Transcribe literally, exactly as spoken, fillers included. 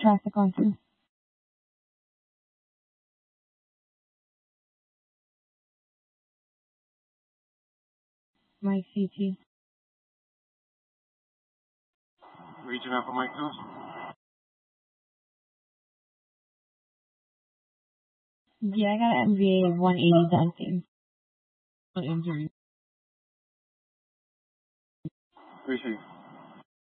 traffic on through. Mike C T. Region Alpha Mike two. Yeah, I got an M V A of one eighty Duncan. An injury. Appreciate you.